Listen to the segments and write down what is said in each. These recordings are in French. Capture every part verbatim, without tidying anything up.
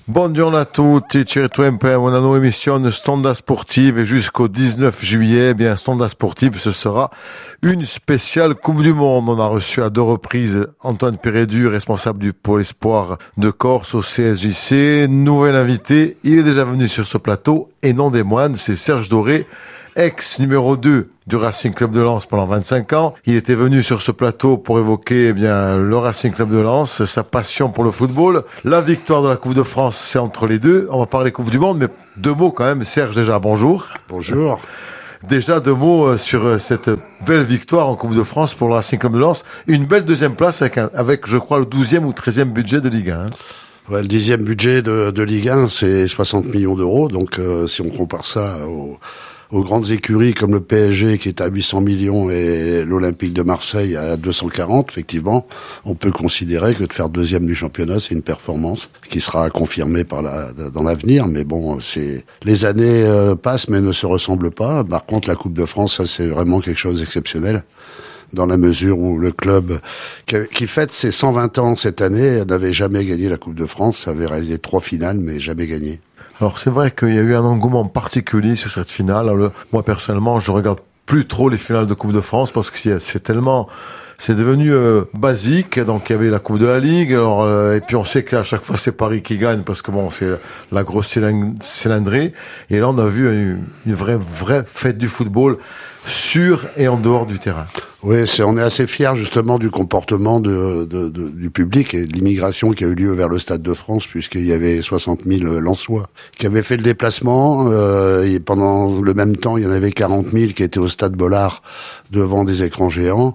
Buongiorno a tutti, certo una nuova emissione Stonda Sportive et jusqu'au dix-neuf juillet, eh bien Stonda Sportive, ce sera une spéciale Coupe du Monde. On a reçu à deux reprises Antoine Pérédu, responsable du pôle espoir de Corse au C S J C. Nouvel invité, il est déjà venu sur ce plateau et non des moindres, c'est Serge Doré, ex numéro deux du Racing Club de Lens pendant vingt-cinq ans. Il était venu sur ce plateau pour évoquer eh bien le Racing Club de Lens, sa passion pour le football. La victoire de la Coupe de France, c'est entre les deux. On va parler Coupe du Monde, mais deux mots quand même. Serge, déjà, bonjour. Bonjour. Déjà deux mots sur cette belle victoire en Coupe de France pour le Racing Club de Lens. Une belle deuxième place avec, un, avec je crois, le douzième ou treizième budget de Ligue un. Hein. Ouais, le dixième budget de, de Ligue un, c'est soixante millions d'euros. Donc, euh, si on compare ça au... aux grandes écuries comme le P S G qui est à huit cents millions et l'Olympique de Marseille à deux cent quarante, effectivement, on peut considérer que de faire deuxième du championnat, c'est une performance qui sera confirmée par la, dans l'avenir. Mais bon, c'est les années euh, passent mais ne se ressemblent pas. Par contre, la Coupe de France, ça c'est vraiment quelque chose d'exceptionnel. Dans la mesure où le club qui fête ses cent vingt ans cette année n'avait jamais gagné la Coupe de France, ça avait réalisé trois finales mais jamais gagné. Alors c'est vrai qu'il y a eu un engouement particulier sur cette finale. Alors, moi personnellement, je regarde plus trop les finales de Coupe de France parce que c'est tellement, c'est devenu euh, basique. Donc il y avait la Coupe de la Ligue. Alors euh, et puis on sait qu'à chaque fois c'est Paris qui gagne parce que bon c'est la grosse cylindrée. Et là on a vu une, une vraie vraie fête du football sur et en dehors du terrain. Oui, c'est, on est assez fiers justement du comportement de, de, de, du public et de l'immigration qui a eu lieu vers le Stade de France, puisqu'il y avait soixante mille Lensois qui avaient fait le déplacement. Euh, et pendant le même temps, il y en avait quarante mille qui étaient au Stade Bollard devant des écrans géants.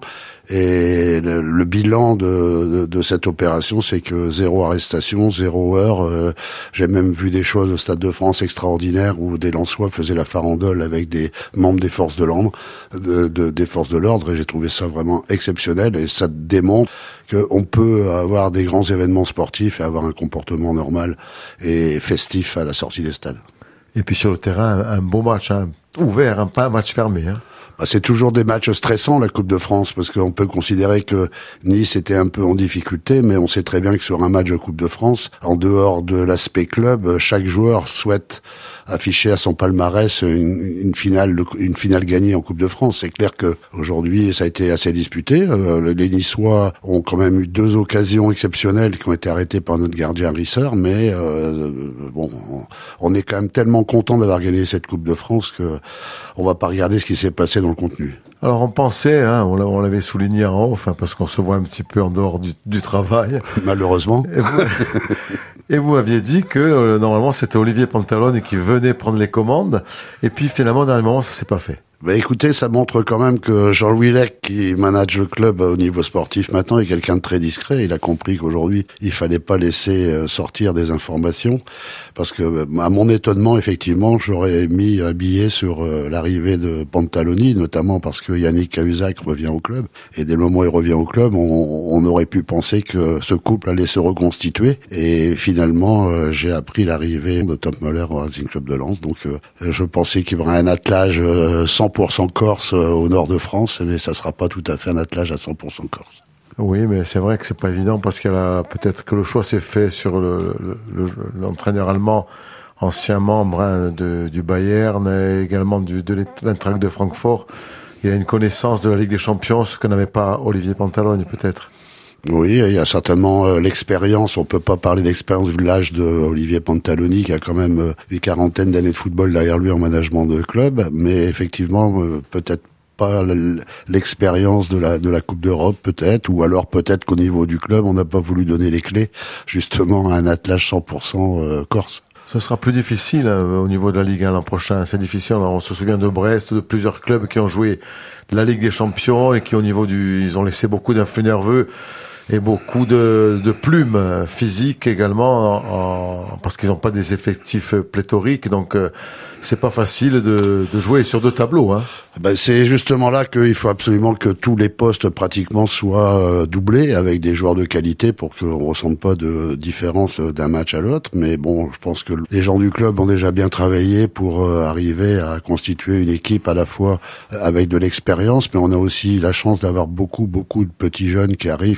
Et le, le bilan de, de, de cette opération, c'est que zéro arrestation, zéro heure. Euh, j'ai même vu des choses au Stade de France extraordinaires où des Lensois faisaient la farandole avec des membres des forces de l'ordre, de, de, des forces de l'ordre. Et j'ai trouvé ça vraiment exceptionnel. Et ça démontre qu'on peut avoir des grands événements sportifs et avoir un comportement normal et festif à la sortie des stades. Et puis sur le terrain, un beau match, hein, ouvert, hein, pas un match fermé. Hein. C'est toujours des matchs stressants, la Coupe de France, parce qu'on peut considérer que Nice était un peu en difficulté, mais on sait très bien que sur un match de Coupe de France, en dehors de l'aspect club, chaque joueur souhaite afficher à son palmarès une, une finale, une finale gagnée en Coupe de France. C'est clair que aujourd'hui, ça a été assez disputé. Euh, les Niçois ont quand même eu deux occasions exceptionnelles qui ont été arrêtées par notre gardien Risser, mais euh, bon, on est quand même tellement content d'avoir gagné cette Coupe de France que on va pas regarder ce qui s'est passé dans le contenu. Alors on pensait, hein, on l'avait souligné en off, hein, parce qu'on se voit un petit peu en dehors du, du travail. Malheureusement. Et vous, et vous aviez dit que euh, normalement c'était Olivier Pantalone qui venait prendre les commandes, et puis finalement, dans le moment, ça s'est pas fait. Bah écoutez, ça montre quand même que Jean-Louis Lec, qui manage le club au niveau sportif maintenant, est quelqu'un de très discret. Il a compris qu'aujourd'hui, il fallait pas laisser sortir des informations, parce que, à mon étonnement, effectivement, j'aurais mis un billet sur l'arrivée de Pantaloni, notamment parce que Yannick Cahuzac revient au club. Et dès le moment où il revient au club, on, on aurait pu penser que ce couple allait se reconstituer. Et finalement, euh, j'ai appris l'arrivée de Tom Muller au Racing Club de Lens. Donc, euh, je pensais qu'il y aurait un attelage euh, cent pour cent Corse euh, au nord de France, mais ça sera pas tout à fait un attelage à cent pour cent Corse. Oui, mais c'est vrai que c'est pas évident parce qu'il y a peut-être que le choix s'est fait sur le, le, le l'entraîneur allemand, ancien membre hein, de, du Bayern et également du, de l'Eintracht de Francfort. Il y a une connaissance de la Ligue des Champions, ce que n'avait pas Olivier Pantalone peut-être. Oui, il y a certainement euh, l'expérience. On peut pas parler d'expérience vu l'âge de Olivier Pantaloni, qui a quand même euh, une quarantaine d'années de football derrière lui en management de club. Mais effectivement, euh, peut-être pas l'expérience de la de la Coupe d'Europe, peut-être, ou alors peut-être qu'au niveau du club, on n'a pas voulu donner les clés justement à un attelage cent pour cent euh, corse. Ce sera plus difficile hein, au niveau de la Ligue un l'an prochain. C'est difficile. Alors, on se souvient de Brest, de plusieurs clubs qui ont joué la Ligue des Champions et qui, au niveau du, ils ont laissé beaucoup d'influx nerveux et beaucoup de, de plumes physiques également, en, en, parce qu'ils n'ont pas des effectifs pléthoriques. Donc, euh, c'est pas facile de, de jouer sur deux tableaux. Hein. Ben c'est justement là qu'il faut absolument que tous les postes pratiquement soient euh, doublés avec des joueurs de qualité pour qu'on ne ressente pas de différence d'un match à l'autre. Mais bon, je pense que les gens du club ont déjà bien travaillé pour euh, arriver à constituer une équipe à la fois avec de l'expérience, mais on a aussi la chance d'avoir beaucoup, beaucoup de petits jeunes qui arrivent, qui pointent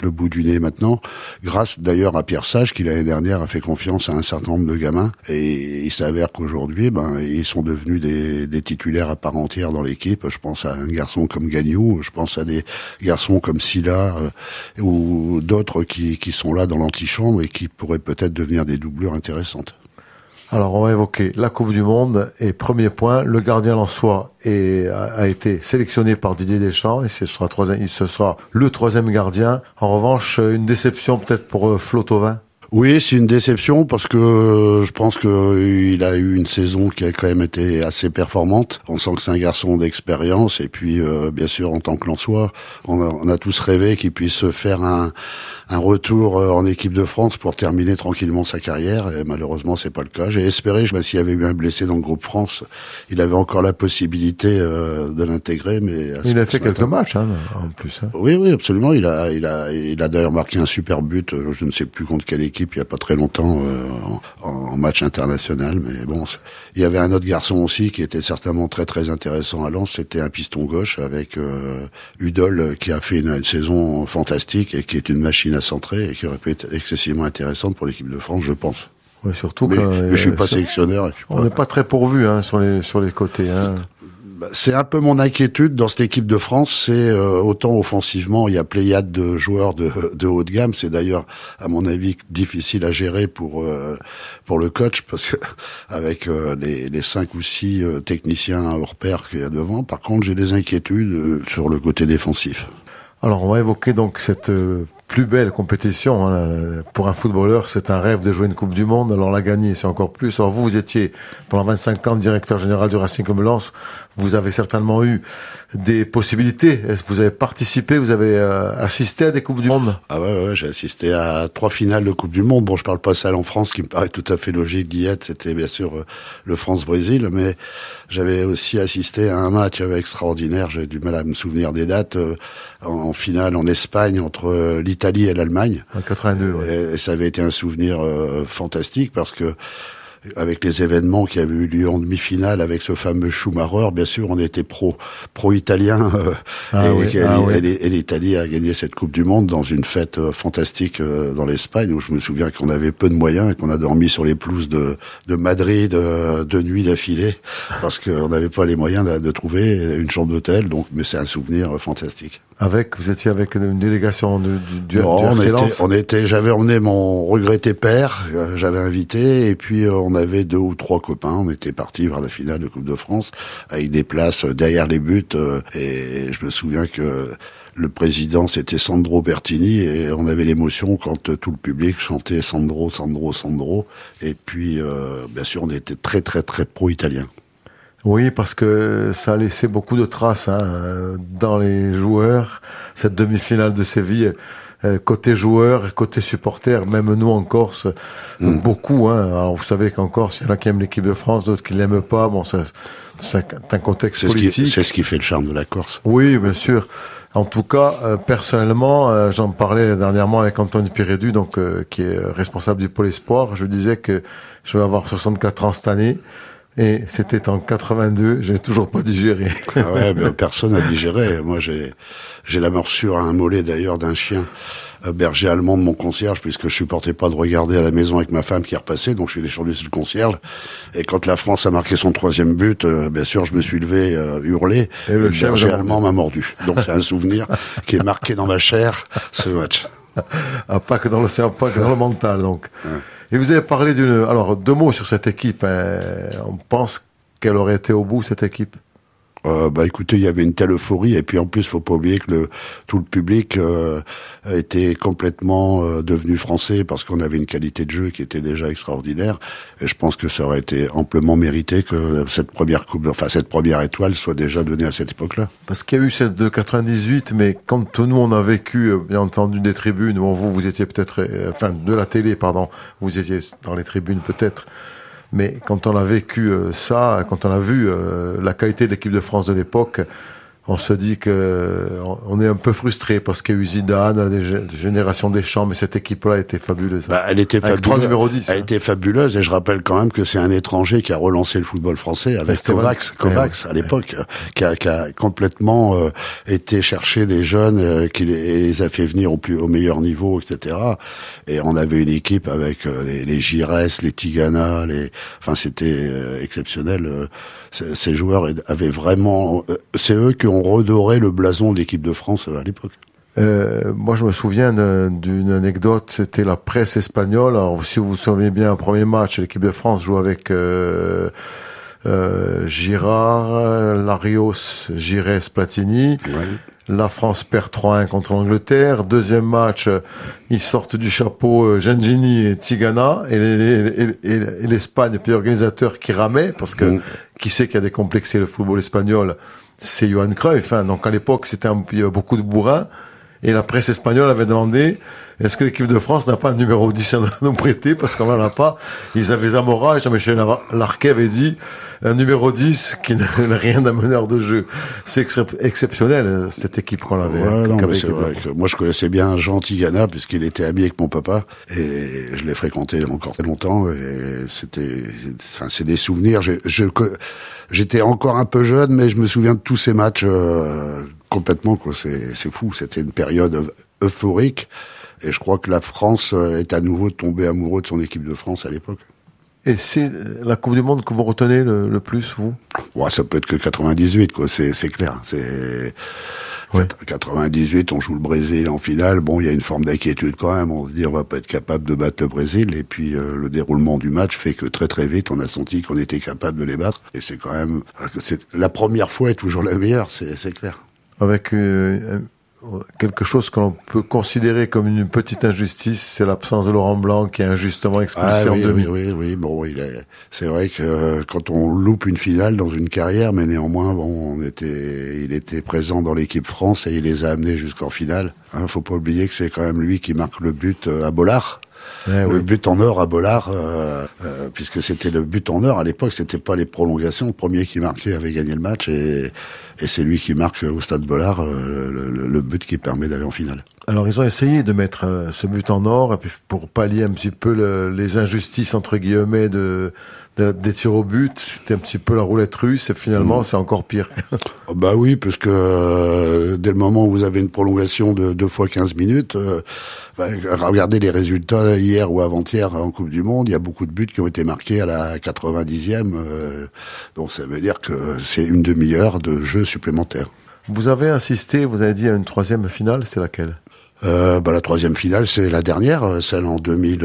pointe le bout du nez maintenant, grâce d'ailleurs à Pierre Sage qui l'année dernière a fait confiance à un certain nombre de gamins, et il s'avère qu'aujourd'hui, ben ils sont devenus des, des titulaires à part entière dans l'équipe. Je pense à un garçon comme Gagnou, je pense à des garçons comme Silla euh, ou d'autres qui, qui sont là dans l'antichambre et qui pourraient peut-être devenir des doublures intéressantes. Alors, on va évoquer la Coupe du Monde et premier point, le gardien lensois est, a, a été sélectionné par Didier Deschamps et ce sera, troisième, ce sera le troisième gardien. En revanche, une déception peut-être pour Flo Thauvin. Oui, c'est une déception parce que je pense qu'il a eu une saison qui a quand même été assez performante. On sent que c'est un garçon d'expérience et puis euh, bien sûr en tant que Lensois, on a, on a tous rêvé qu'il puisse faire un, un retour en équipe de France pour terminer tranquillement sa carrière et malheureusement c'est pas le cas. J'ai espéré, je sais pas s'il y avait eu un blessé dans le groupe France, il avait encore la possibilité euh, de l'intégrer, mais il a fait quelques matchs hein, en plus. Hein. Oui, oui, absolument. Il a, il a, il a d'ailleurs marqué un super but. Je ne sais plus contre quelle équipe. Il y a pas très longtemps euh, en, en match international, mais bon, il y avait un autre garçon aussi qui était certainement très très intéressant à Lens, c'était un piston gauche avec euh, Udol qui a fait une, une saison fantastique et qui est une machine à centrer et qui aurait pu être excessivement intéressante pour l'équipe de France, je pense. Oui, surtout mais, que mais je suis pas sélectionneur. Je suis on n'est pas... pas très pourvu hein, sur les sur les côtés. Hein. C'est un peu mon inquiétude dans cette équipe de France, c'est euh, autant offensivement, il y a pléiade de joueurs de, de haut de gamme, c'est d'ailleurs à mon avis difficile à gérer pour euh, pour le coach parce que avec euh, les, les cinq ou six euh, techniciens hors pair qu'il y a devant. Par contre, j'ai des inquiétudes euh, sur le côté défensif. Alors, on va évoquer donc cette euh, plus belle compétition. Hein. Pour un footballeur, c'est un rêve de jouer une Coupe du Monde. Alors, la gagner, c'est encore plus. Alors, vous, vous étiez pendant vingt-cinq ans directeur général du Racing Club Lens. Vous avez certainement eu des possibilités. Est-ce que vous avez participé, vous avez euh, assisté à des Coupes du Monde? Ah ouais, ouais, j'ai assisté à trois finales de Coupe du Monde. Bon, je parle pas celle en France, qui me paraît tout à fait logique d'y être. C'était bien sûr euh, le France-Brésil, mais j'avais aussi assisté à un match extraordinaire. J'ai du mal à me souvenir des dates. Euh, en, en finale en Espagne entre euh, l'Italie et l'Allemagne. En quatre-vingt-deux. Ouais. Et, et ça avait été un souvenir euh, fantastique parce que avec les événements qui avaient eu lieu en demi-finale avec ce fameux Schumacher, bien sûr, on était pro pro italien euh, ah et, oui, et, ah et, oui. et l'Italie a gagné cette Coupe du Monde dans une fête euh, fantastique euh, dans l'Espagne où je me souviens qu'on avait peu de moyens et qu'on a dormi sur les pelouses de de Madrid euh, deux nuits d'affilée parce qu'on n'avait pas les moyens de, de trouver une chambre d'hôtel. Donc, mais c'est un souvenir euh, fantastique. Avec, vous étiez avec une délégation de, du, non, du on R C était, Lens. on était, j'avais emmené mon regretté père, euh, j'avais invité, et puis euh, on avait deux ou trois copains, on était partis vers la finale de Coupe de France, avec des places euh, derrière les buts, euh, et je me souviens que le président c'était Sandro Bertini, et on avait l'émotion quand euh, tout le public chantait Sandro, Sandro, Sandro, et puis euh, bien sûr on était très très très pro-italien. Oui, parce que ça a laissé beaucoup de traces hein, dans les joueurs. Cette demi-finale de Séville, euh, côté joueurs, côté supporters, même nous en Corse, mmh. beaucoup. Hein. Alors vous savez qu'en Corse, il y en a qui aiment l'équipe de France, d'autres qui l'aiment pas. Bon, c'est, c'est un contexte c'est politique. Ce qui, c'est ce qui fait le charme de la Corse. Oui, bien sûr. En tout cas, euh, personnellement, euh, j'en parlais dernièrement avec Antoine Pirédu, donc euh, qui est responsable du pôle espoir. Je disais que je vais avoir soixante-quatre ans cette année. Et c'était en quatre-vingt-deux, j'ai toujours pas digéré. Ah ouais, ben, personne n'a digéré. Moi, j'ai, j'ai la morsure à un mollet d'ailleurs d'un chien euh, berger allemand de mon concierge, puisque je supportais pas de regarder à la maison avec ma femme qui repassait, donc je suis descendu sur le concierge. Et quand la France a marqué son troisième but, euh, bien sûr, je me suis levé, euh, hurlé, et, et le, le berger allemand m'a mordu. Donc c'est un souvenir qui est marqué dans ma chair, ce match. Ah, pas que dans le cerveau, pas que dans le mental, donc. Ouais. Et vous avez parlé d'une... Alors, deux mots sur cette équipe. Hein. On pense qu'elle aurait été au bout, cette équipe. Euh, bah écoutez, il y avait une telle euphorie et puis en plus, faut pas oublier que le tout le public euh, était complètement euh, devenu français parce qu'on avait une qualité de jeu qui était déjà extraordinaire. Et je pense que ça aurait été amplement mérité que cette première coupe, enfin cette première étoile soit déjà donnée à cette époque-là. Parce qu'il y a eu cette de quatre-vingt-dix-huit, mais quand nous on a vécu, bien entendu, des tribunes, bon, vous vous étiez peut-être, euh, enfin de la télé, pardon, vous étiez dans les tribunes peut-être. Mais quand on a vécu euh, ça, quand on a vu euh, la qualité de l'équipe de France de l'époque, on se dit que on est un peu frustré parce qu'il y a eu Zidane, des générations Deschamps, mais cette équipe-là était fabuleuse. Bah, elle était avec fabuleuse. trois numéros dix. Elle hein. était fabuleuse, et je rappelle quand même que c'est un étranger qui a relancé le football français avec Kovacs, Kovacs ouais, à l'époque, ouais. qui, a, qui a complètement euh, été chercher des jeunes, euh, qui les, les a fait venir au plus au meilleur niveau, et cetera. Et on avait une équipe avec euh, les, les Giresse, les Tigana, les, enfin c'était euh, exceptionnel. Euh, ces joueurs avaient vraiment, euh, c'est eux qui ont redoré le blason de l'équipe de France à l'époque. Euh, moi, je me souviens d'une anecdote. C'était la presse espagnole. Alors, si vous vous souvenez bien, un premier match, l'équipe de France joue avec euh, euh, Girard, Larios, Giresse, Platini. Ouais. La France perd trois un contre l'Angleterre. Deuxième match, ils sortent du chapeau Gengini et Tigana, et l'Espagne, puis organisateur qui ramait, parce que mmh. qui sait qui a décomplexé le football espagnol, c'est Johan Cruyff. Hein. Donc à l'époque, c'était un, il y avait beaucoup de bourrins. Et la presse espagnole avait demandé, est-ce que l'équipe de France n'a pas un numéro dix à nous prêter? Parce qu'on n'en a pas. Ils avaient Zamora, et Jean-Michel Larquet avait dit, un numéro dix qui n'a rien d'un meneur de jeu. C'est ex exceptionnel, cette équipe qu'on avait. Ouais, non, mais c'est vrai que moi, je connaissais bien Jean Tigana, puisqu'il était ami avec mon papa, et je l'ai fréquenté encore très longtemps, et c'était, enfin, c'est des souvenirs. Je, je, j'étais encore un peu jeune, mais je me souviens de tous ces matchs, euh, complètement, quoi. C'est, c'est fou. C'était une période euphorique. Et je crois que la France est à nouveau tombée amoureux de son équipe de France à l'époque. Et c'est la Coupe du Monde que vous retenez le, le plus, vous? Ouais, ça peut être que quatre-vingt-dix-huit, quoi. C'est, c'est clair. C'est, ouais. quatre-vingt-dix-huit, on joue le Brésil en finale. Bon, il y a une forme d'inquiétude quand même. On se dit, on va pas être capable de battre le Brésil. Et puis, euh, le déroulement du match fait que très très vite, on a senti qu'on était capable de les battre. Et c'est quand même, c'est, la première fois est toujours la meilleure, c'est, c'est clair. Avec, euh, quelque chose que l'on peut considérer comme une petite injustice, c'est l'absence de Laurent Blanc qui est injustement expulsé ah, en oui, demi. Oui, oui, oui. Bon, il est, c'est vrai que euh, quand on loupe une finale dans une carrière, mais néanmoins, bon, on était, il était présent dans l'équipe France et il les a amenés jusqu'en finale. Hein, faut pas oublier que c'est quand même lui qui marque le but euh, à Bollard. Eh le oui. but en or à Bollard, euh, euh, puisque c'était le but en or à l'époque, c'était pas les prolongations. Le premier qui marquait avait gagné le match, et, et c'est lui qui marque au stade Bollard euh, le, le, le but qui permet d'aller en finale. Alors ils ont essayé de mettre euh, ce but en or, et puis pour pallier un petit peu le, les injustices entre guillemets de, de des tirs au but, c'était un petit peu la roulette russe, et finalement mmh. c'est encore pire. Oh bah oui, parce que euh, dès le moment où vous avez une prolongation de deux fois quinze minutes, euh, bah, regardez les résultats hier ou avant-hier en Coupe du Monde, il y a beaucoup de buts qui ont été marqués à la quatre-vingt-dixième, euh, donc ça veut dire que c'est une demi-heure de jeu supplémentaire. Vous avez assisté, vous avez dit, à une troisième finale, c'est laquelle? Euh, bah, la troisième finale, c'est la dernière, celle en deux mille,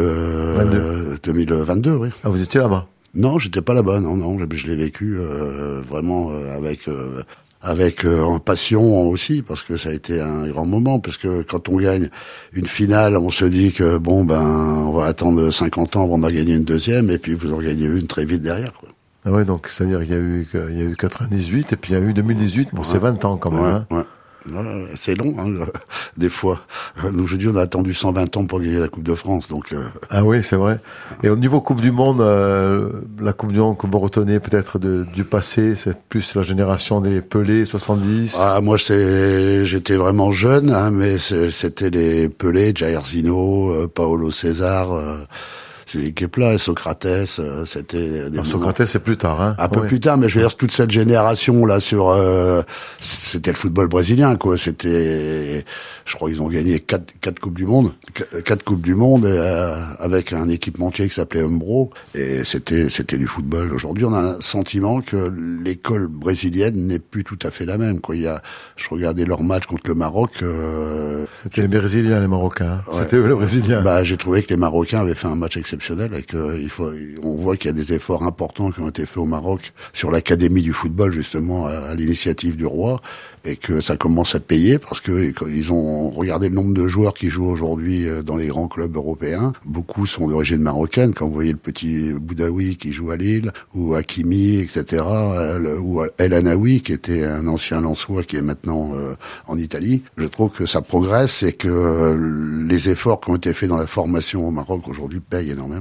euh, deux mille vingt-deux, oui. Ah, vous étiez là-bas? Non, j'étais pas là-bas, non, non, je, je l'ai vécu euh, vraiment euh, avec euh, avec euh, passion aussi, parce que ça a été un grand moment, parce que quand on gagne une finale, on se dit que bon ben on va attendre cinquante ans avant d'en gagner une deuxième, et puis vous en gagnez une très vite derrière, quoi. Ah ouais, donc c'est-à-dire il y a eu il y a eu quatre-vingt-dix-huit et puis il y a eu deux mille dix-huit, bon ouais. C'est vingt ans quand même. Ouais, hein. Ouais. Ouais, c'est long, hein, des fois. Nous, je dis, on a attendu cent vingt ans pour gagner la Coupe de France, donc. Euh... Ah oui, c'est vrai. Et au niveau Coupe du Monde, euh, la Coupe du Monde que vous retenez peut-être de, du passé, c'est plus la génération des Pelé, soixante-dix. Ah, moi, c'est, j'étais vraiment jeune, hein, mais c'était les Pelé, Jairzinho, euh, Paolo César. Euh... Ces équipes-là, Socrates, euh, c'était... Des Socrates, c'est plus tard, hein. Un peu oui. plus tard, mais je veux dire, toute cette génération-là sur... Euh, c'était le football brésilien, quoi. C'était... Je crois qu'ils ont gagné quatre, quatre Coupes du Monde. Quatre Coupes du Monde, euh, avec un équipementier qui s'appelait Umbro. Et c'était, c'était du football. Aujourd'hui, on a un sentiment que l'école brésilienne n'est plus tout à fait la même, quoi. Il y a... Je regardais leur match contre le Maroc... Euh, c'était les Brésiliens, les Marocains. Ouais. C'était eux, les Brésiliens. Bah, j'ai trouvé que les Marocains avaient fait un match exceptionnel. Et que il faut, on voit qu'il y a des efforts importants qui ont été faits au Maroc sur l'académie du football, justement, à, à l'initiative du roi, et que ça commence à payer parce que ils ont regardé le nombre de joueurs qui jouent aujourd'hui dans les grands clubs européens. Beaucoup sont d'origine marocaine. Quand vous voyez le petit Boudaoui qui joue à Lille, ou Hakimi, et cetera, ou El Anaoui qui était un ancien Lensois qui est maintenant euh, en Italie, je trouve que ça progresse et que les efforts qui ont été faits dans la formation au Maroc aujourd'hui payent énormément.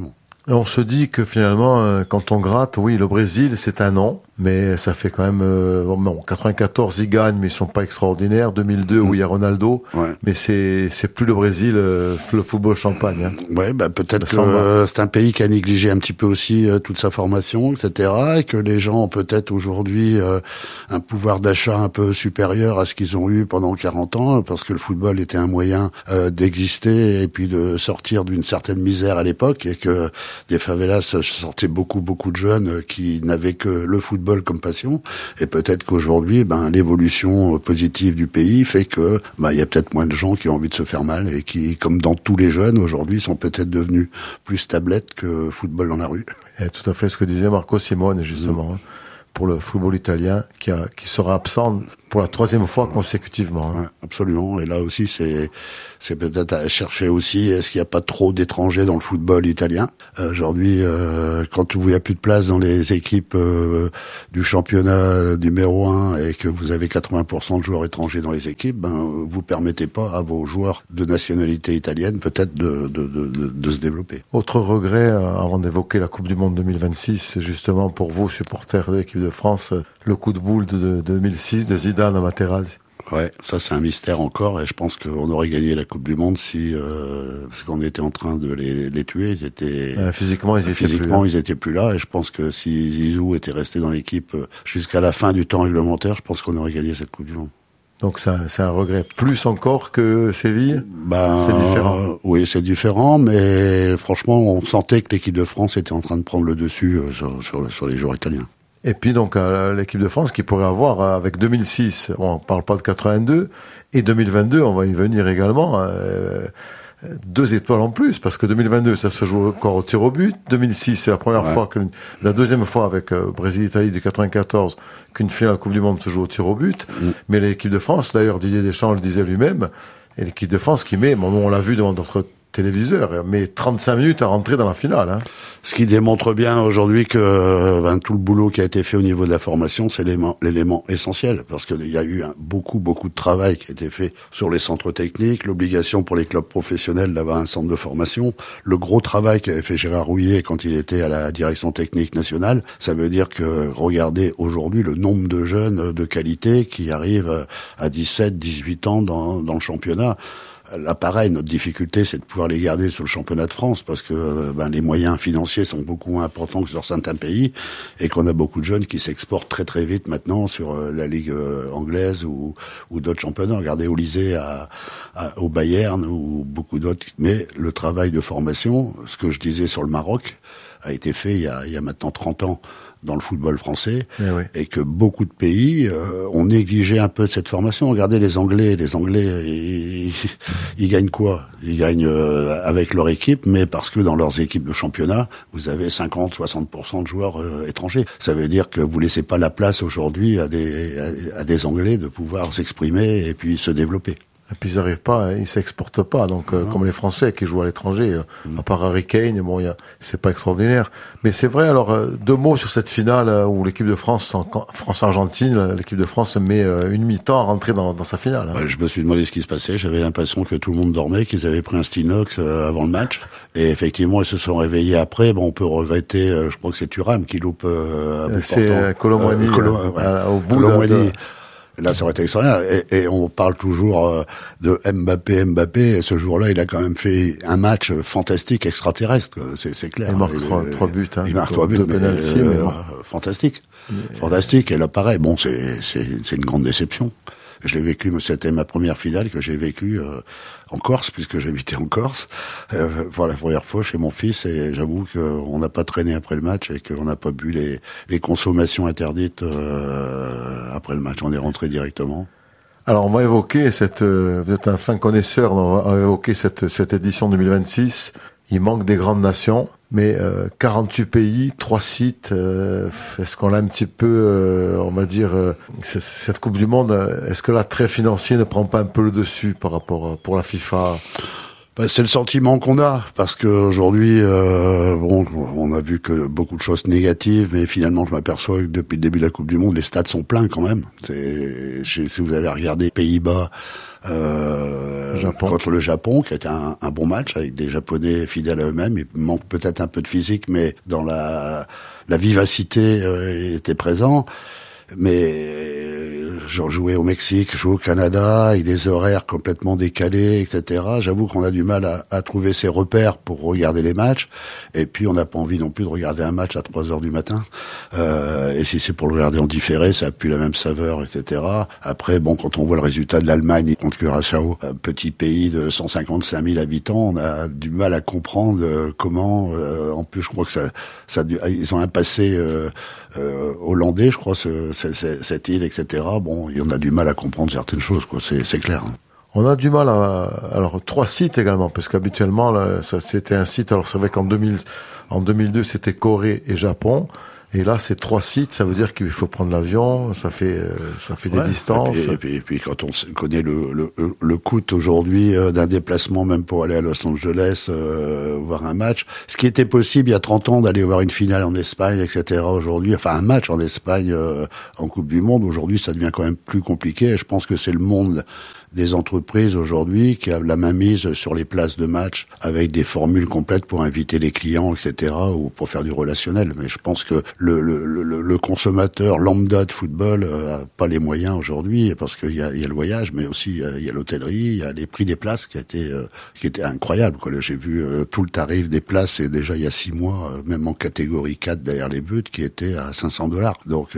Et on se dit que finalement, euh, quand on gratte, oui, le Brésil, c'est un nom, mais ça fait quand même... Euh, bon, quatre-vingt-quatorze, ils gagnent, mais ils sont pas extraordinaires. deux mille deux, mmh. où il y a Ronaldo, ouais. mais c'est c'est plus le Brésil, euh, le football champagne. Hein. Ouais, bah peut-être que euh, c'est un pays qui a négligé un petit peu aussi euh, toute sa formation, et cetera, et que les gens ont peut-être aujourd'hui euh, un pouvoir d'achat un peu supérieur à ce qu'ils ont eu pendant quarante ans, parce que le football était un moyen euh, d'exister et puis de sortir d'une certaine misère à l'époque, et que des favelas sortaient beaucoup, beaucoup de jeunes qui n'avaient que le football comme passion. Et peut-être qu'aujourd'hui, ben, l'évolution positive du pays fait que, ben, il y a peut-être moins de gens qui ont envie de se faire mal et qui, comme dans tous les jeunes aujourd'hui, sont peut-être devenus plus tablettes que football dans la rue. Et tout à fait ce que disait Marco Simone, justement, mmh. pour le football italien, qui a, qui sera absent pour la troisième fois consécutivement. Hein. Ouais, absolument. Et là aussi, c'est, c'est peut-être à chercher aussi, est-ce qu'il n'y a pas trop d'étrangers dans le football italien? Euh, aujourd'hui, euh, quand il n'y a plus de place dans les équipes euh, du championnat numéro un et que vous avez quatre-vingts pour cent de joueurs étrangers dans les équipes, ben, vous permettez pas à vos joueurs de nationalité italienne peut-être de, de, de, de, de se développer. Autre regret, avant d'évoquer la Coupe du Monde deux mille vingt-six, c'est justement pour vous, supporters de l'équipe de France, le coup de boule de deux mille six de Zidane à Materazzi. Ouais, ça c'est un mystère encore, et je pense qu'on aurait gagné la Coupe du Monde si euh, parce qu'on était en train de les, les tuer. Ils étaient euh, physiquement, ils étaient physiquement, plus, ils étaient plus là, et je pense que si Zizou était resté dans l'équipe jusqu'à la fin du temps réglementaire, je pense qu'on aurait gagné cette Coupe du Monde. Donc c'est un, c'est un regret plus encore que Séville. Ben, c'est différent. Euh, oui, c'est différent, mais franchement, on sentait que l'équipe de France était en train de prendre le dessus euh, sur, sur, sur les joueurs italiens. Et puis donc euh, l'équipe de France qui pourrait avoir euh, avec deux mille six, bon, on parle pas de quatre-vingt-deux, et deux mille vingt-deux, on va y venir également, euh, deux étoiles en plus, parce que deux mille vingt-deux, ça se joue encore au tir au but. deux mille six, c'est la première ouais. fois, que, la deuxième fois avec euh, Brésil-Italie de quatre-vingt-quatorze, qu'une finale Coupe du Monde se joue au tir au but. Mm. Mais l'équipe de France, d'ailleurs Didier Deschamps le disait lui-même, et l'équipe de France qui met, bon, on l'a vu devant notre téléviseur, mais trente-cinq minutes à rentrer dans la finale. Hein. Ce qui démontre bien aujourd'hui que ben, tout le boulot qui a été fait au niveau de la formation, c'est l'élément, l'élément essentiel, parce qu'il y a eu un, beaucoup, beaucoup de travail qui a été fait sur les centres techniques, l'obligation pour les clubs professionnels d'avoir un centre de formation, le gros travail qu'avait fait Gérard Rouillet quand il était à la direction technique nationale. Ça veut dire que, regardez aujourd'hui le nombre de jeunes de qualité qui arrivent à dix-sept, dix-huit ans dans, dans le championnat. Là, pareil, notre difficulté, c'est de pouvoir les garder sur le championnat de France, parce que ben, les moyens financiers sont beaucoup moins importants que sur certains pays, et qu'on a beaucoup de jeunes qui s'exportent très très vite maintenant sur euh, la Ligue euh, anglaise ou, ou d'autres championnats. Regardez Olysée à, à, au Bayern ou beaucoup d'autres. Mais le travail de formation, ce que je disais sur le Maroc, a été fait il y a, il y a maintenant trente ans dans le football français, eh oui. et que beaucoup de pays euh, ont négligé un peu de cette formation. Regardez les Anglais, les Anglais, ils, ils gagnent quoi? Ils gagnent euh, avec leur équipe, mais parce que dans leurs équipes de championnat, vous avez cinquante à soixante pour cent de joueurs euh, étrangers. Ça veut dire que vous laissez pas la place aujourd'hui à des, à, à des Anglais de pouvoir s'exprimer et puis se développer. Et puis ils n'arrivent pas, ils s'exportent pas, donc euh, comme les Français qui jouent à l'étranger, euh, mmh. à part Harry Kane, bon, y a, c'est pas extraordinaire. Mais c'est vrai, alors euh, deux mots sur cette finale euh, où l'équipe de France, France-Argentine, l'équipe de France met euh, une mi-temps à rentrer dans, dans sa finale. Hein. Ouais, je me suis demandé ce qui se passait, j'avais l'impression que tout le monde dormait, qu'ils avaient pris un Stinox euh, avant le match, et effectivement ils se sont réveillés après. Bon, on peut regretter, euh, je crois que c'est Thuram qui loupe euh, à bout c'est portant. Kolo Muani, euh, Kolo, ouais. euh, au bout Kolo de... Muani. Là, ça aurait été extraordinaire. Et, et on parle toujours euh, de Mbappé, Mbappé. Et ce jour-là, il a quand même fait un match fantastique, extraterrestre. C'est, c'est clair. Il marque trois, trois buts. Hein, il marque trois buts, mais, penalty, euh, mais bon. fantastique. Yeah. Fantastique. Et là, pareil, bon, c'est, c'est, c'est une grande déception. Je l'ai vécu, c'était ma première finale que j'ai vécue euh, en Corse, puisque j'habitais en Corse, euh, pour la première fois chez mon fils, et j'avoue qu'on n'a pas traîné après le match et qu'on n'a pas bu les, les consommations interdites euh, après le match. On est rentré directement. Alors on va évoquer cette, euh, vous êtes un fin connaisseur, on va évoquer cette, cette édition deux mille vingt-six. Il manque des grandes nations, mais euh, quarante-huit pays, trois sites. Euh, est-ce qu'on a un petit peu, euh, on va dire, euh, cette Coupe du Monde, est-ce que l'attrait financier ne prend pas un peu le dessus par rapport pour la FIFA? Bah, c'est le sentiment qu'on a, parce qu'aujourd'hui, euh, bon, on a vu que beaucoup de choses négatives, mais finalement, je m'aperçois que depuis le début de la Coupe du Monde, les stades sont pleins quand même. C'est, si vous avez regardé Pays-Bas euh, contre le Japon, qui a été un, un bon match avec des Japonais fidèles à eux-mêmes, il manque peut-être un peu de physique, mais dans la, la vivacité euh, était présent. Mais je jouais au Mexique, je jouais au Canada, avec des horaires complètement décalés, et cetera. J'avoue qu'on a du mal à, à trouver ses repères pour regarder les matchs. Et puis, on n'a pas envie non plus de regarder un match à trois heures du matin. Euh, et si c'est pour le regarder en différé, ça n'a plus la même saveur, et cetera. Après, bon, quand on voit le résultat de l'Allemagne contre Curaçao, un petit pays de cent cinquante-cinq mille habitants, on a du mal à comprendre comment. Euh, en plus, je crois que ça, ça, ils ont un passé euh, euh, hollandais, je crois, ce, ce, ce, cette île, et cetera. Bon, on a du mal à comprendre certaines choses, quoi. C'est, c'est clair. Hein. On a du mal à, alors, trois sites également, parce qu'habituellement, là, ça, c'était un site, alors c'est vrai qu'en deux mille, en deux mille deux, c'était Corée et Japon. Et là, c'est trois sites, ça veut dire qu'il faut prendre l'avion, ça fait, euh, ça fait des ouais, distances. Et puis, et, puis, et puis, quand on connaît le, le, le coût aujourd'hui euh, d'un déplacement, même pour aller à Los Angeles, euh, voir un match, ce qui était possible il y a trente ans d'aller voir une finale en Espagne, et cetera. Aujourd'hui, enfin un match en Espagne euh, en Coupe du Monde, aujourd'hui, ça devient quand même plus compliqué. Et je pense que c'est le monde des entreprises aujourd'hui qui a la main mise sur les places de match avec des formules complètes pour inviter les clients, et cetera, ou pour faire du relationnel. Mais je pense que le, le, le, le consommateur lambda de football euh, a pas les moyens aujourd'hui, parce qu'il y a, il y a le voyage, mais aussi euh, il y a l'hôtellerie, il y a les prix des places qui a été euh, qui étaient incroyables, quoi. Là, j'ai vu euh, tout le tarif des places, et déjà il y a six mois, euh, même en catégorie quatre derrière les buts, qui était à cinq cents dollars. Donc euh,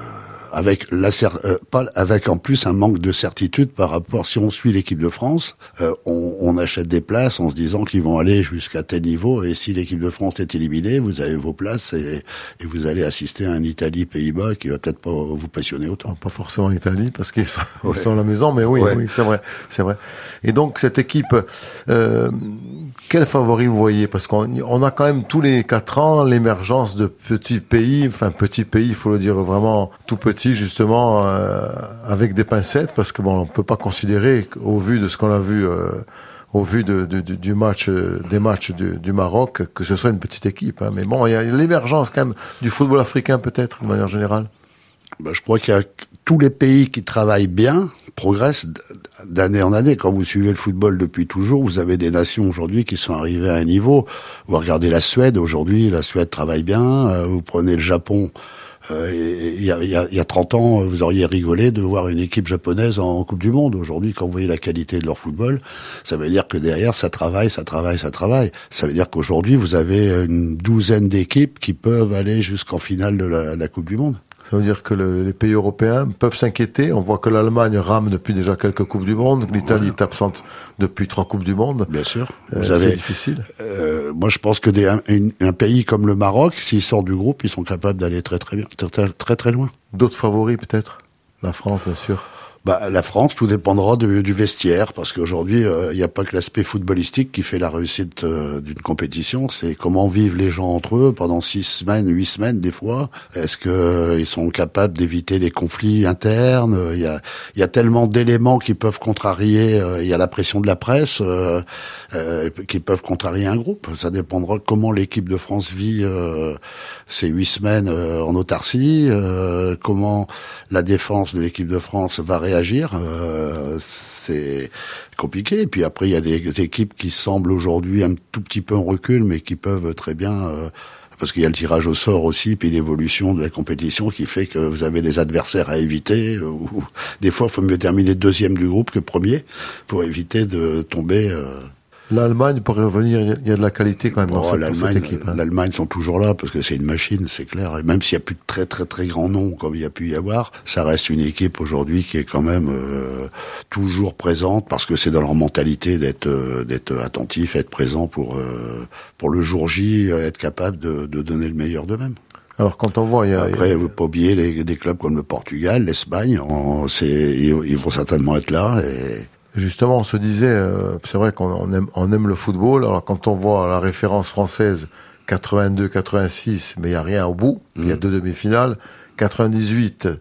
avec la euh, pas avec en plus un manque de certitude par rapport, si on suit l'équipe de France, euh, on, on achète des places en se disant qu'ils vont aller jusqu'à tel niveau, et si l'équipe de France est éliminée, vous avez vos places et, et vous allez assister à un Italie-Pays-Bas qui va peut-être pas vous passionner autant. Pas forcément l'Italie parce qu'ils sont, ouais. ils sont à la maison, mais oui, ouais. oui, c'est vrai, c'est vrai. Et donc cette équipe, euh, quel favori vous voyez? Parce qu'on on a quand même tous les quatre ans l'émergence de petits pays, enfin petits pays, il faut le dire vraiment tout petit. Justement euh, avec des pincettes, parce que bon, on peut pas considérer au vu de ce qu'on a vu euh, au vu de, de, de, du match euh, des matchs du, du Maroc, que ce soit une petite équipe, hein. Mais bon, il y a l'émergence quand même du football africain, peut-être de manière générale. Ben, je crois qu'il y a tous les pays qui travaillent bien progressent d'année en année. Quand vous suivez le football depuis toujours, vous avez des nations aujourd'hui qui sont arrivées à un niveau. Vous regardez la Suède aujourd'hui, la Suède travaille bien. Vous prenez le Japon. Euh, il y a, y, a, y a trente ans, vous auriez rigolé de voir une équipe japonaise en, en Coupe du Monde. Aujourd'hui, quand vous voyez la qualité de leur football, ça veut dire que derrière, ça travaille, ça travaille, ça travaille. Ça veut dire qu'aujourd'hui, vous avez une douzaine d'équipes qui peuvent aller jusqu'en finale de la, la Coupe du Monde. Ça veut dire que le, les pays européens peuvent s'inquiéter. On voit que l'Allemagne rame depuis déjà quelques Coupes du Monde. L'Italie ouais. est absente depuis trois Coupes du Monde. Bien sûr. Vous euh, avez, c'est difficile. Euh, moi, je pense que des, un, une, un pays comme le Maroc, s'ils sortent du groupe, ils sont capables d'aller très très bien, très très très, très loin. D'autres favoris peut-être? La France, bien sûr. Bah, la France, tout dépendra de, du vestiaire, parce qu'aujourd'hui, il euh, n'y a pas que l'aspect footballistique qui fait la réussite euh, d'une compétition. C'est comment vivent les gens entre eux pendant six semaines, huit semaines des fois. Est-ce que euh, ils sont capables d'éviter les conflits internes? Il y a, il y a tellement d'éléments qui peuvent contrarier. Euh, il y a la pression de la presse euh, euh, qui peuvent contrarier un groupe. Ça dépendra de comment l'équipe de France vit euh, ces huit semaines euh, en autarcie. Euh, comment la défense de l'équipe de France va réagir. Agir, euh, c'est compliqué. Et puis après, il y a des équipes qui semblent aujourd'hui un tout petit peu en recul, mais qui peuvent très bien, euh, parce qu'il y a le tirage au sort aussi, puis l'évolution de la compétition qui fait que vous avez des adversaires à éviter. Euh, ou des fois, il faut mieux terminer deuxième du groupe que premier pour éviter de tomber. Euh, L'Allemagne pourrait revenir, il y a de la qualité quand même bon, dans cette, l'Allemagne, cette équipe. Hein. L'Allemagne sont toujours là parce que c'est une machine, c'est clair. Et même s'il y a plus de très très très grands noms comme il y a pu y avoir, ça reste une équipe aujourd'hui qui est quand même euh, toujours présente parce que c'est dans leur mentalité d'être euh, d'être attentif, être présent pour euh, pour le jour J, être capable de, de donner le meilleur d'eux-mêmes. Alors quand on voit, il y a, après, il y a... vous pas oublier les, des clubs comme le Portugal, l'Espagne, on, c'est ils, ils vont certainement être là et justement, on se disait, euh, c'est vrai qu'on on aime, on aime le football. Alors quand on voit la référence française quatre-vingt-deux quatre-vingt-six, mais il y a rien au bout. Mmh. Il y a deux demi-finales. quatre-vingt-dix-huit,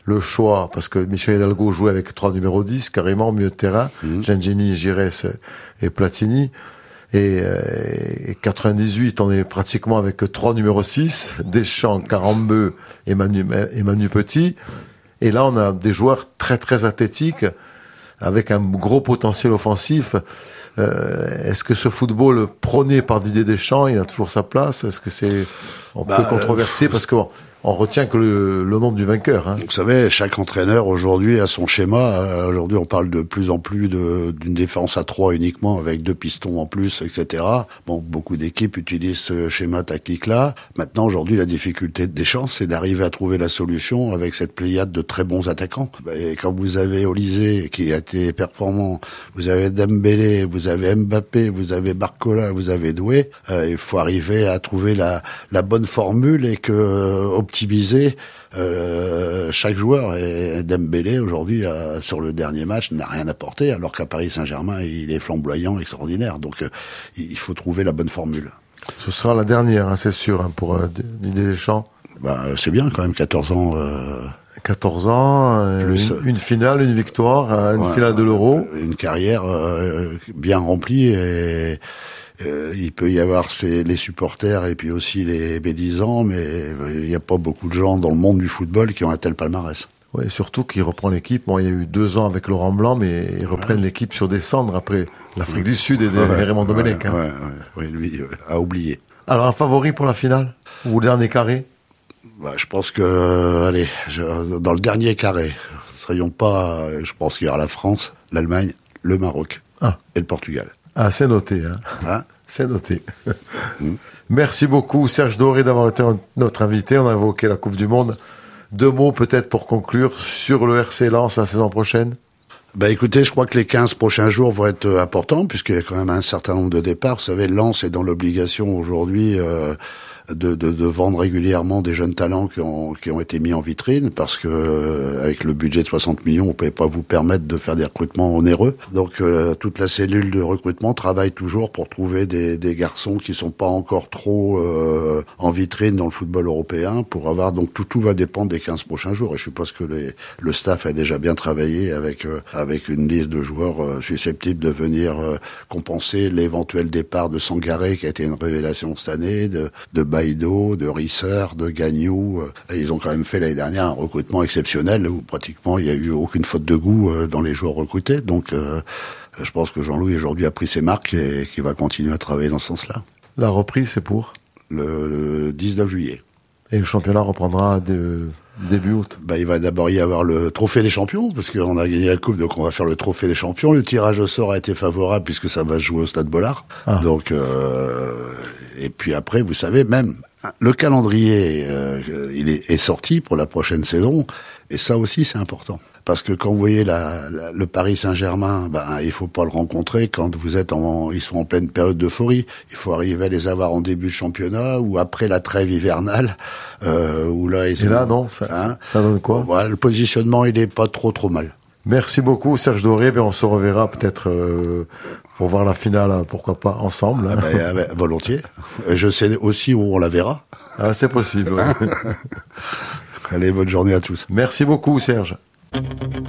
le choix, parce que Michel Hidalgo jouait avec trois numéros dix, carrément, milieu de terrain, mmh. Gengini, Giresse et Platini. Et, euh, et quatre-vingt-dix-huit, on est pratiquement avec trois numéros six, Deschamps, Carambeu et Manu, et Manu Petit. Et là, on a des joueurs très très athlétiques, avec un gros potentiel offensif. Euh, est-ce que ce football prôné par Didier Deschamps, il a toujours sa place? Est-ce que c'est, on bah, peut controverser euh, parce qu'on on retient que le, le nom du vainqueur. Hein. Vous savez, chaque entraîneur aujourd'hui a son schéma. Aujourd'hui, on parle de plus en plus de, d'une défense à trois uniquement avec deux pistons en plus, et cetera. Bon, beaucoup d'équipes utilisent ce schéma tactique-là. Maintenant, aujourd'hui, la difficulté de Deschamps, c'est d'arriver à trouver la solution avec cette pléiade de très bons attaquants. Et quand vous avez Olysée qui a été performant, vous avez Dembélé, vous avez Mbappé, vous avez Barcola, vous avez Doué, euh, il faut arriver à trouver la, la bonne formule et que optimiser euh, chaque joueur. Et Dembélé aujourd'hui euh, sur le dernier match n'a rien apporté, alors qu'à Paris Saint-Germain il est flamboyant, extraordinaire. Donc euh, il faut trouver la bonne formule. Ce sera la dernière, hein, c'est sûr, hein, pour euh, Didier Deschamps. Bah, c'est bien quand même, quatorze ans. Euh... quatorze ans, plus, une, une finale, une victoire, une ouais, finale de l'Euro. Une carrière euh, bien remplie et euh, il peut y avoir ces, les supporters et puis aussi les médisants, mais il n'y a pas beaucoup de gens dans le monde du football qui ont un tel palmarès. Oui, surtout qu'il reprend l'équipe. Bon, il y a eu deux ans avec Laurent Blanc, mais ils reprennent ouais. l'équipe sur des cendres après l'Afrique ouais. du Sud et, des, ouais, et Raymond Domenech. Ouais, hein. ouais, ouais, lui euh, a oublié. Alors un favori pour la finale ou le dernier carré? Bah, je pense que, euh, allez, je, dans le dernier carré, soyons pas, euh, je pense qu'il y aura la France, l'Allemagne, le Maroc ah. et le Portugal. Ah, c'est noté, hein. hein c'est noté. mm. Merci beaucoup, Serge Doré, d'avoir été notre invité. On a évoqué la Coupe du Monde. Deux mots peut-être pour conclure sur le R C Lens la saison prochaine. Bah écoutez, je crois que les quinze prochains jours vont être importants, puisqu'il y a quand même un certain nombre de départs. Vous savez, Lens est dans l'obligation aujourd'hui euh, De, de, de vendre régulièrement des jeunes talents qui ont, qui ont été mis en vitrine, parce que euh, avec le budget de soixante millions, vous pouvez pas vous permettre de faire des recrutements onéreux. Donc euh, toute la cellule de recrutement travaille toujours pour trouver des, des garçons qui sont pas encore trop euh, en vitrine dans le football européen, pour avoir, donc tout tout va dépendre des quinze prochains jours. Et je suppose que les, le staff a déjà bien travaillé avec euh, avec une liste de joueurs euh, susceptibles de venir euh, compenser l'éventuel départ de Sangaré, qui a été une révélation cette année, de, de Baïdo, de Risser, de Gagnou. Ils ont quand même fait l'année dernière un recrutement exceptionnel où pratiquement il n'y a eu aucune faute de goût dans les joueurs recrutés. Donc euh, je pense que Jean-Louis aujourd'hui a pris ses marques et qu'il va continuer à travailler dans ce sens-là. La reprise, c'est pour le dix-neuf juillet. Et le championnat reprendra de début août. Bah, il va d'abord y avoir le trophée des champions, parce qu'on a gagné la coupe, donc on va faire le trophée des champions. Le tirage au sort a été favorable puisque ça va se jouer au Stade Bollard. Ah. Donc, euh, et puis après, vous savez, même le calendrier, euh, il est, est sorti pour la prochaine saison, et ça aussi c'est important. Parce que quand vous voyez la, la, le Paris Saint-Germain, ben il faut pas le rencontrer quand vous êtes en, ils sont en pleine période d'euphorie. Il faut arriver à les avoir en début de championnat ou après la trêve hivernale, euh, où là ils Et là non, ça, hein, ça donne quoi? Voilà, le positionnement il est pas trop trop mal. Merci beaucoup Serge Doré, ben on se reverra peut-être euh, pour voir la finale, pourquoi pas ensemble. Hein. Ah ben, ben, volontiers. Je sais aussi où on la verra. Ah, c'est possible. Ouais. Allez, bonne journée à tous. Merci beaucoup Serge.